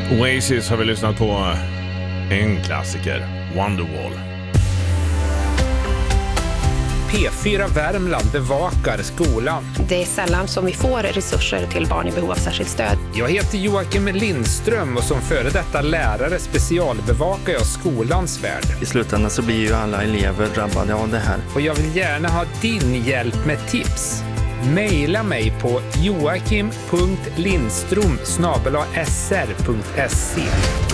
Oasis har vi lyssnat på, en klassiker, Wonderwall. P4 Värmland bevakar skolan. Det är sällan som vi får resurser till barn i behov av särskilt stöd. Jag heter Joakim Lindström och som före detta lärare specialbevakar jag skolans värld. I slutändan så blir ju alla elever drabbade av det här. Och jag vill gärna ha din hjälp med tips. Maila mig på joakim.lindstrom@sr.se.